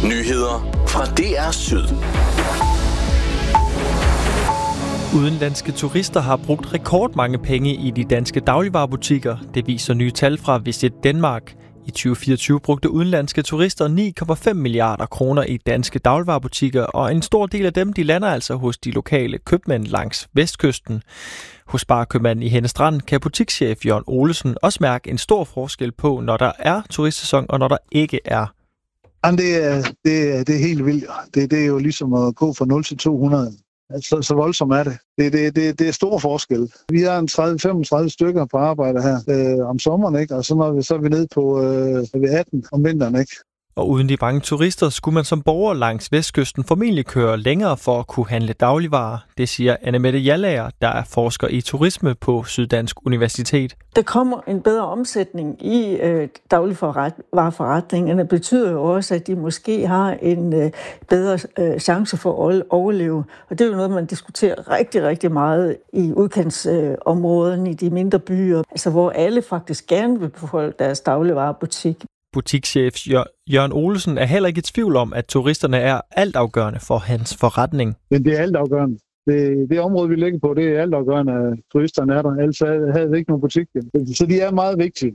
Nyheder fra DR Syd. Udenlandske turister har brugt rekordmange penge i de danske dagligvarebutikker. Det viser nye tal fra Visit Denmark. I 2024 brugte udenlandske turister 9,5 milliarder kroner i danske dagligvarebutikker, og en stor del af dem de lander altså hos de lokale købmænd langs vestkysten. Hos Sparkøbmanden i Henne Strand kan butikschef Jørgen Olesen også mærke en stor forskel på, når der er turistsæson og når der ikke er. Jamen, det er helt vildt. Det er jo ligesom at gå fra 0 til 200. Så voldsomt er det. Det er stor forskel. Vi er en 30-35 stykker på arbejde her om sommeren, ikke? Og så er vi nede på 18 om vinteren, ikke? Og uden de mange turister skulle man som borger langs vestkysten formentlig køre længere for at kunne handle dagligvarer. Det siger Annemette Jallager, der er forsker i turisme på Syddansk Universitet. Der kommer en bedre omsætning i dagligvareforretningerne. Det betyder jo også, at de måske har en bedre chance for at overleve. Og det er jo noget, man diskuterer rigtig, rigtig meget i udkantsområderne, i de mindre byer, altså hvor alle faktisk gerne vil beholde deres dagligvarebutik. Butikschef Jørgen Olesen er heller ikke i tvivl om, at turisterne er altafgørende for hans forretning. Men det er altafgørende. Det område, vi ligger på, det er altafgørende, at turisterne er der. Ellers havde vi ikke nogen butik. Så de er meget vigtige.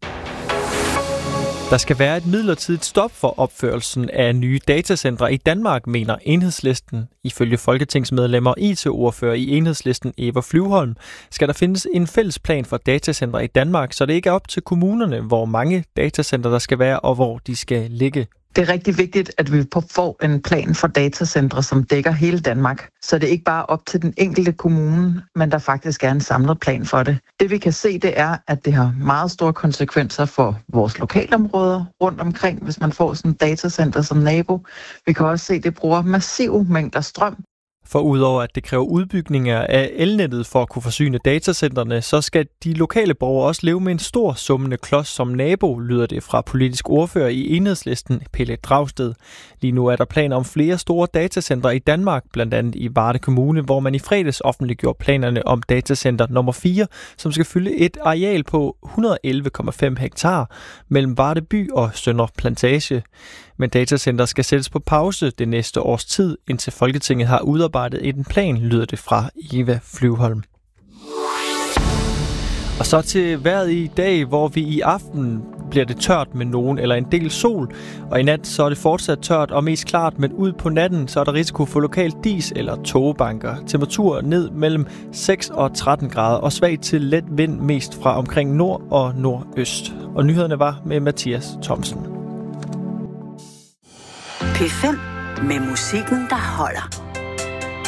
Der skal være et midlertidigt stop for opførelsen af nye datacentre i Danmark, mener Enhedslisten. Ifølge folketingsmedlemmer og IT-ordfører i Enhedslisten Eva Flyvholm skal der findes en fælles plan for datacentre i Danmark, så det ikke er op til kommunerne, hvor mange datacentre der skal være og hvor de skal ligge. Det er rigtig vigtigt, at vi får en plan for datacentre, som dækker hele Danmark. Så det er ikke bare op til den enkelte kommune, men der faktisk er en samlet plan for det. Det vi kan se, det er, at det har meget store konsekvenser for vores lokalområder rundt omkring, hvis man får sådan et datacenter som nabo. Vi kan også se, at det bruger massive mængder strøm. For udover at det kræver udbygninger af elnettet for at kunne forsyne datacentrene, så skal de lokale borgere også leve med en stor summende klods som nabo, lyder det fra politisk ordfører i Enhedslisten, Pelle Dragsted. Lige nu er der planer om flere store datacentre i Danmark, blandt andet i Varde Kommune, hvor man i fredags offentliggjorde planerne om datacenter nummer 4, som skal fylde et areal på 111,5 hektar mellem Varde by og Søndre Plantage. Men datacenter skal sættes på pause det næste års tid, indtil Folketinget har udarbejdet en plan, lyder det fra Eva Flyvholm. Og så til vejret i dag, hvor vi i aften bliver det tørt med nogen eller en del sol, og i nat så er det fortsat tørt og mest klart, men ud på natten så er der risiko for lokal dis eller tågebanker. Temperatur ned mellem 6 og 13 grader og svag til let vind mest fra omkring nord og nordøst. Og nyhederne var med Mathias Thomsen. P5 med musikken, der holder.